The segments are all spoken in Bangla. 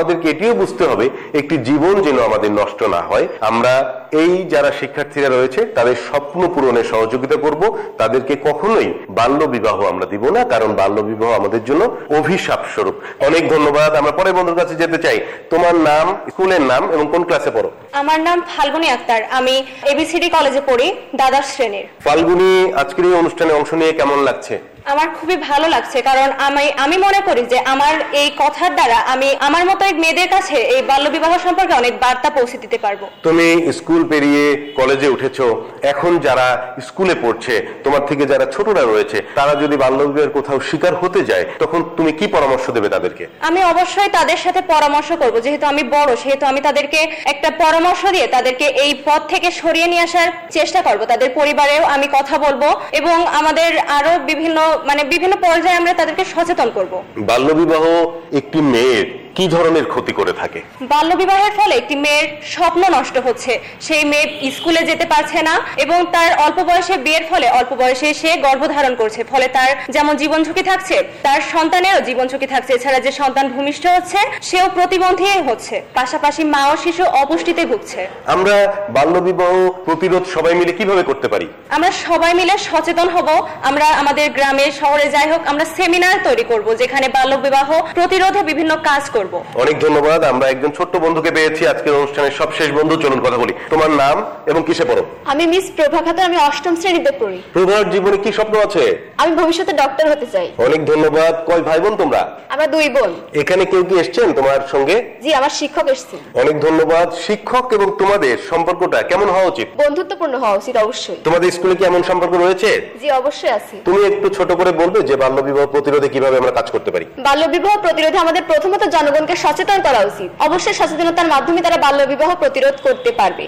আমাদেরকে এটিও বুঝতে হবে একটি জীবন যেন আমাদের নষ্ট না হয়। আমরা এই যারা শিক্ষার্থীরা রয়েছে তাদের স্বপ্ন পূরণে সহযোগিতা করব, তাদেরকে কখনোই বাল্য বিবাহ আমরা দিব না, কারণ বাল্য বিবাহ আমাদের জন্য অভিশাপ স্বরূপ। অনেক ধন্যবাদ। আমরা পরের বন্ধুর কাছে যেতে চাই। তোমার নাম, স্কুলের নাম এবং কোন ক্লাসে পড়ো? আমার নাম ফাল্গুনী আক্তার, আমি এবিসিডি কলেজে পড়ি, দ্বাদশ শ্রেণীর। ফাল্গুনী, আজকের এই অনুষ্ঠানে অংশ নিয়ে কেমন লাগছে? আমার খুবই ভালো লাগছে, কারণ আমি মনে করি যে আমার এই কথার দ্বারা আমি আমার মতো এক মেয়েদের কাছে এই বাল্যবিবাহ সম্পর্কে অনেক বার্তা পৌঁছে দিতে পারবো। তুমি স্কুল পেরিয়ে কলেজে উঠেছো, এখন যারা স্কুলে পড়ছে, তোমার থেকে যারা ছোটরা রয়েছে, তারা যদি বাল্যবিবাহের কোথাও শিকার হতে যায়, তখন তুমি কি পরামর্শ দেবে তাদেরকে? আমি অবশ্যই তাদের সাথে পরামর্শ করব, যেহেতু আমি বড় সেহেতু আমি তাদেরকে একটা পরামর্শ দিয়ে তাদেরকে এই পথ থেকে সরিয়ে নিয়ে আসার চেষ্টা করব। তাদের পরিবারেও আমি কথা বলবো এবং আমাদের আরো বিভিন্ন পর্যায়ে আমরা তাদেরকে সচেতন করব। বাল্যবিবাহ একটি মেয়ের কি ধরনের ক্ষতি করে থাকে? বাল্যবিবাহের ফলে একটি মেয়ের স্বপ্ন নষ্ট হচ্ছে, সেই মেয়ে স্কুলে যেতে পারছে না এবং তার অল্প বয়সে বিয়ের ফলে অল্প বয়সে সে গর্ভধারণ করছে, ফলে তার যেমন জীবন ঝুঁকি থাকছে, তার সন্তানেরও জীবন ঝুঁকি থাকছে। এছাড়া যে সন্তান ভূমিষ্ঠ হচ্ছে সেও প্রতিবন্ধী হচ্ছে, পাশাপাশি মা ও শিশু অপুষ্টিতে ভুগছে। আমরা বাল্যবিবাহ প্রতিরোধ সবাই মিলে কিভাবে করতে পারি? আমরা সবাই মিলে সচেতন হব। আমরা আমাদের গ্রামে শহরে যাই হোক, আমরা সেমিনার তৈরি করব যেখানে বাল্যবিবাহ প্রতিরোধে বিভিন্ন কাজ করব। অনেক ধন্যবাদ। আমরা একজন ছোট্ট বন্ধুকে পেয়েছি, আজকের অনুষ্ঠানের সবশেষ বন্ধু। চলুন কথা বলি। তোমার নাম এবং কিসে পড়ো? আমি মিস প্রভা খাতুন, আমি 8ম শ্রেণীতে পড়ি। প্রভার জীবনে কি স্বপ্ন আছে? আমি ভবিষ্যতে ডক্টর হতে চাই। অনেক ধন্যবাদ। কয় ভাই বোন তোমরা? আমরা 2 বোন। এখানে কেউ কি এসেছেন তোমার সঙ্গে? জি, আমার শিক্ষক এসেছেন। অনেক ধন্যবাদ। শিক্ষক এবং তোমাদের সম্পর্কটা কেমন হওয়া উচিত? বন্ধুত্বপূর্ণ হওয়া উচিত অবশ্যই। তোমাদের স্কুলে কি এমন সম্পর্ক রয়েছে? জি, অবশ্যই আছে। তুমি একটু ছোট করে বলবে যে বাল্যবিবাহ প্রতিরোধে কিভাবে আমরা কাজ করতে পারি? বাল্যবিবাহ প্রতিরোধে আমাদের প্রথমত জনগণকে সচেতন করা উচিত। অবশ্যই সচেতনতার মাধ্যমে তারা বাল্যবিবাহ প্রতিরোধ করতে পারবে।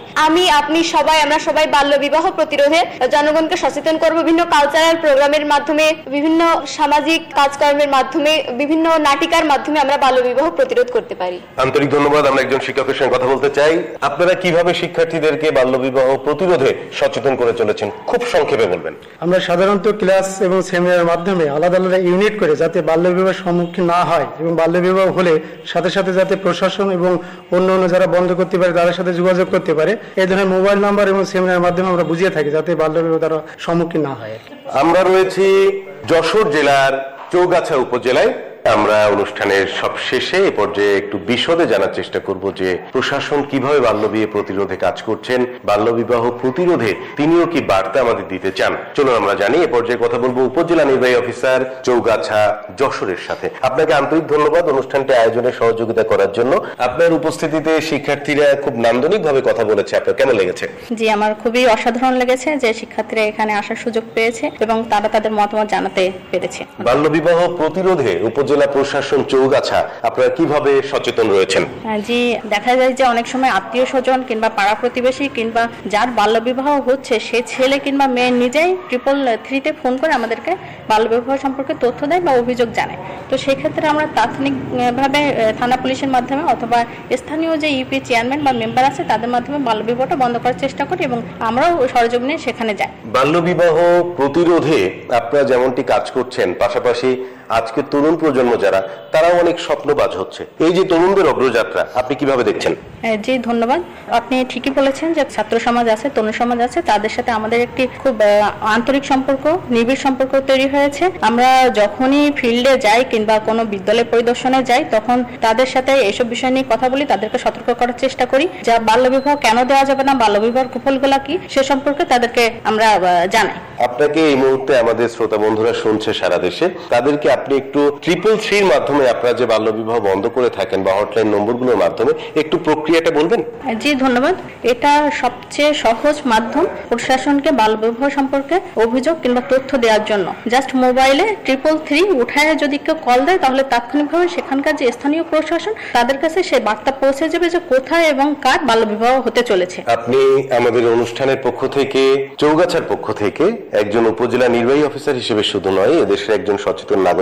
আমরা সবাই বাল্যবিবাহ প্রতিরোধে জনগণকে সচেতন করব, বিভিন্ন কালচারাল প্রোগ্রামের মাধ্যমে, বিভিন্ন সামাজিক কাজকর্মের মাধ্যমে, বিভিন্ন নাটিকার মাধ্যমে আমরা বাল্যবিবাহ প্রতিরোধ করতে পারি। আন্তরিক ধন্যবাদ। আমরা একজন শিক্ষকের সঙ্গে কথা বলতে চাই। আপনারা কিভাবে শিক্ষার্থীদেরকে বাল্যবিবাহ প্রতিরোধে সচেতন করে চলেছেন, খুব সংক্ষেপে বলবেন। আমরা সাধারণত ক্লাস এবং সেমিনারের মাধ্যমে আলাদা আলাদা ইউনিট করে যাতে বাল্যবিবাহের সম্মুখীন না হয় এবং বাল্যবিবাহ হলে সাথে সাথে যাতে প্রশাসন এবং অন্য যারা বন্ধ করতে পারে তাদের সাথে যোগাযোগ করতে পারে, এই ধরনের মোবাইল নাম্বার এবং সেমিনারের মাধ্যমে আমরা বুঝিয়ে থাকি যাতে বাল্যবিবাহ তারা সম্মুখীন না হয়। আমরা রয়েছি যশোর জেলার চৌগাছা উপজেলায়। আমরা অনুষ্ঠানের সব শেষে এ পর্যায়ে একটু বিশদে জানার চেষ্টা করব যে প্রশাসন কিভাবে বাল্যবিয়ে প্রতিরোধে কাজ করছেন, বাল্যবিবাহ প্রতিরোধে তিনিও কি বার্তা আমাদের দিতে চান। চলুন আমরা জানি। এ পর্যায়ে কথা বলবো উপজেলা নির্বাহী অফিসার চৌগাছা যশোরের সাথে। আপনাকে আন্তরিক ধন্যবাদ অনুষ্ঠানটি আয়োজনে সহযোগিতা করার জন্য। আপনার উপস্থিতিতে শিক্ষার্থীরা খুব নান্দনিক ভাবে কথা বলেছে, আপনার কেমন লেগেছে? জি, আমার খুবই অসাধারণ লেগেছে যে শিক্ষার্থীরা এখানে আসার সুযোগ পেয়েছে এবং তারা তাদের মতামত জানাতে পেরেছে। বাল্যবিবাহ প্রতিরোধে উপজেলা প্রশাসন চৌগাছা আপনারা কিভাবে সচেতন রয়েছেন? জি, দেখা যায় যে অনেক সময় আত্মীয় স্বজন কিংবা পাড়া প্রতিবেশী কিংবা যার বাল্যবিবাহ হচ্ছে সে ছেলে কিংবা মেয়ে নিজেই 333-তে ফোন করে আমাদেরকে বাল্যবিবাহ সম্পর্কে তথ্য দেয় বা অভিযোগ জানায়। তো সেই ক্ষেত্রে আমরা তাৎক্ষণিকভাবে থানা পুলিশের মাধ্যমে অথবা স্থানীয় যে ইউপি চেয়ারম্যান বা মেম্বার আছে তাদের মাধ্যমে বাল্যবিবাহটা বন্ধ করার চেষ্টা করি এবং আমরাও সহযোগ নিয়ে সেখানে যাই। বাল্যবিবাহ প্রতিরোধে আপনারা যেমনটি কাজ করছেন, পাশাপাশি আজকে তরুণ প্রজন্ম যারা, তারাও অনেক স্বপ্নবাজ হচ্ছে। এই যে তরুণদের অগ্রযাত্রা আপনি কিভাবে দেখছেন? জি, ধন্যবাদ। আপনি ঠিকই বলেছেন যে ছাত্র সমাজ আছে, তরুণ সমাজ আছে, তাদের সাথে আমাদের একটি খুব আন্তরিক সম্পর্ক, নিবিড় সম্পর্ক তৈরি হয়েছে। আমরা যখনই ফিল্ডে যাই কিংবা কোনো বিদ্যালয় পরিদর্শনে যাই তখন তাদের সাথে এইসব বিষয় নিয়ে কথা বলি, তাদেরকে সতর্ক করার চেষ্টা করি যা বাল্যবিবাহ কেন দেওয়া যাবে না, বাল্যবিবাহের কুফলগুলা কি সে সম্পর্কে তাদেরকে আমরা জানাই। আপনাকে এই মুহূর্তে আমাদের শ্রোতা বন্ধুরা শুনছে সারা দেশে, তাদেরকে আপনি একটু 333-র মাধ্যমে আপনারা যে বাল্যবিবাহ বন্ধ করে থাকেন বা হটলাইন নম্বরগুলোর মাধ্যমে একটু প্রক্রিয়াটা বলবেন? জি, ধন্যবাদ। এটা সবচেয়ে সহজ মাধ্যম প্রশাসনকে বাল্যবিবাহ সম্পর্কে অভিযোগ কিংবা তথ্য দেওয়ার জন্য। জাস্ট মোবাইলে 333 উঠায় যদি কেউ কল দেয় তাহলে তাৎক্ষণিকভাবে সেখানকার যে স্থানীয় প্রশাসন তাদের কাছে সেই বার্তা পৌঁছে যাবে যে কোথায় এবং কার বাল্যবিবাহ হতে চলেছে। আপনি আমাদের অনুষ্ঠানের পক্ষ থেকে, চৌগাছার পক্ষ থেকে একজন উপজেলা নির্বাহী অফিসার হিসেবে শুধু নয়, এদেশের একজন সচেতন নাগরিক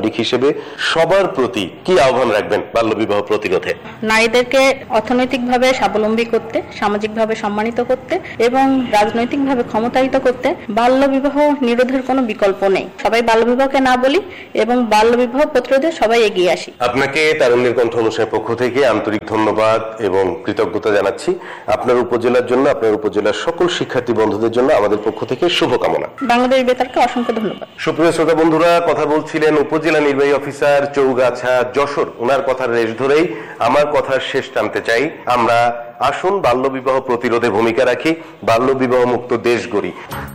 নাগরিক হিসেবে সবার প্রতি কি আহ্বান রাখবেন বাল্যবিবাহ প্রতিরোধে? নারীদেরকে অর্থনৈতিকভাবে স্বাবলম্বী করতে, সামাজিকভাবে সম্মানিত করতে এবং রাজনৈতিকভাবে ক্ষমতায়িত করতে বাল্যবিবাহ নিরোধের কোনো বিকল্প নেই। সবাই বাল্যবিবাহকে না বলি এবং বাল্যবিবাহ প্রতিরোধে সবাই এগিয়ে আসি। আপনাকে তারুণ্যের কণ্ঠ অনুষ্ঠানের পক্ষ থেকে আন্তরিক ধন্যবাদ এবং কৃতজ্ঞতা জানাচ্ছি। আপনার উপজেলার জন্য, আপনার উপজেলার সকল শিক্ষার্থী বন্ধুদের জন্য আমাদের পক্ষ থেকে শুভকামনা। বাংলাদেশ বেতারকে অসংখ্য ধন্যবাদ। সুপ্রিয় শ্রোতা বন্ধুরা, কথা বলছিলেন উপজেলা নির্বাহী অফিসার চৌগাছা যশোর। ওনার কথার রেশ ধরেই আমার কথার শেষ টানতে চাই। আমরা আসুন বাল্যবিবাহ প্রতিরোধে ভূমিকা রাখি, বাল্যবিবাহ মুক্ত দেশ গড়ি।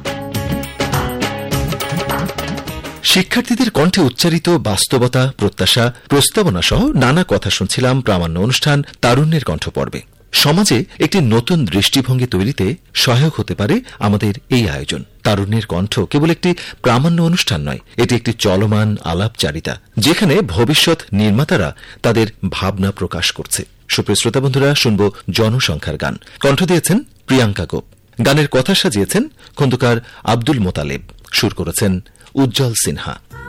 শিক্ষার্থীদের কণ্ঠে উচ্চারিত বাস্তবতা, প্রত্যাশা, প্রস্তাবনা সহ নানা কথা শুনছিলাম প্রামাণ্য অনুষ্ঠান তারুণ্যের কণ্ঠ পর্বে। সমাজে একটি নতুন দৃষ্টিভঙ্গি তৈরিতে সহায়ক হতে পারে আমাদের এই আয়োজন। তারুণ্যের কণ্ঠ কেবল একটি প্রামাণ্য অনুষ্ঠান নয়, এটি একটি চলমান আলাপচারিতা, যেখানে ভবিষ্যৎ নির্মাতারা তাদের ভাবনা প্রকাশ করছে। সুপ্রিয় শ্রোতা বন্ধুরা, শুনব জনসংখ্যার গান। কণ্ঠ দিয়েছেন প্রিয়াঙ্কা গোপ। গানের কথা সাজিয়েছেন খন্দকার আব্দুল মোতালেব। সুর করেছেন উজ্জ্বল সিনহা।